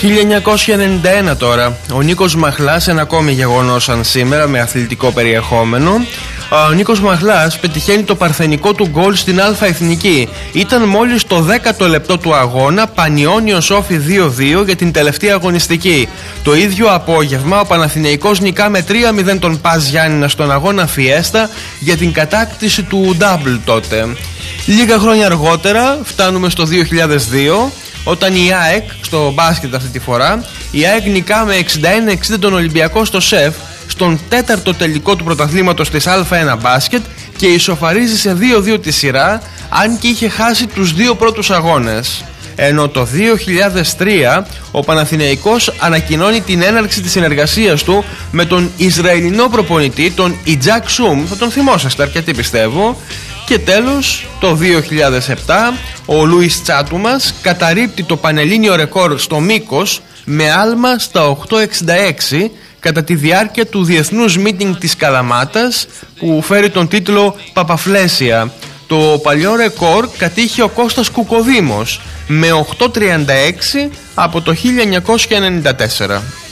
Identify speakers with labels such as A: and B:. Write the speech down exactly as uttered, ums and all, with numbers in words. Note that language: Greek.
A: χίλια εννιακόσια ενενήντα ένα τώρα. Ο Νίκος Μαχλάς, ένα ακόμη γεγονός σαν σήμερα με αθλητικό περιεχόμενο. Ο Νίκος Μαχλάς πετυχαίνει το παρθενικό του γκολ στην Α Εθνική. Ήταν μόλις το δέκατο λεπτό του αγώνα, Πανιώνιος Όφι δύο δύο για την τελευταία αγωνιστική. Το ίδιο απόγευμα ο Παναθηναϊκός νικά με τρία μηδέν τον Πας Γιάννηνα στον αγώνα Φιέστα για την κατάκτηση του double τότε. Λίγα χρόνια αργότερα φτάνουμε στο δύο χιλιάδες δύο, όταν η ΑΕΚ, στο μπάσκετ αυτή τη φορά, η ΑΕΚ νικά με εξήντα ένα εξήντα τον Ολυμπιακό στο ΣΕΦ στον τέταρτο τελικό του πρωταθλήματος της Α ένα μπάσκετ και ισοφαρίζει σε δύο δύο τη σειρά, αν και είχε χάσει τους δύο πρώτους αγώνες. Ενώ το δύο χιλιάδες τρία ο Παναθηναϊκός ανακοινώνει την έναρξη της συνεργασίας του με τον Ισραηλινό προπονητή, τον Ιτζάκ Σουμ, θα τον θυμόσαστε αρκετοί πιστεύω. Και τέλος, το δύο χιλιάδες επτά ο Λούις Τσάτουμας καταρρίπτει το πανελλήνιο ρεκόρ στο μήκος με άλμα στα οκτώ εξήντα έξι κατά τη διάρκεια του διεθνούς μίτινγκ της Καλαμάτας που φέρει τον τίτλο Παπαφλέσια. Το παλιό ρεκόρ κατήχε ο Κώστας Κουκοδήμος με οκτώ τριάντα έξι από το χίλια εννιακόσια ενενήντα τέσσερα.